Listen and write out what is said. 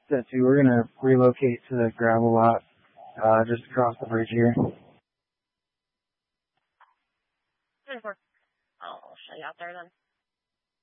Set 2, we're going to relocate to the gravel lot just across the bridge here. I'll show you out there then.